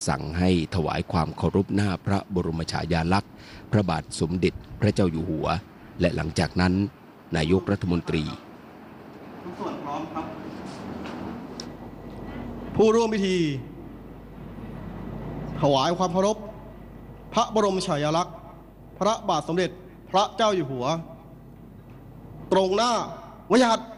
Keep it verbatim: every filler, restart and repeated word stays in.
สั่งให้ถวายความเคารพหน้าพระบรมฉายาลักษณ์พระบาทสมเด็จพระเจ้าอยู่หัวและหลังจากนั้นนายกรัฐมนตรีทุกส่วนพร้อมครับผู้ร่วมพิธีถวายความเคารพพระบรมฉายาลักษณ์พระบาทสมเด็จพระเจ้าอยู่หัวตรงหน้าวิหาร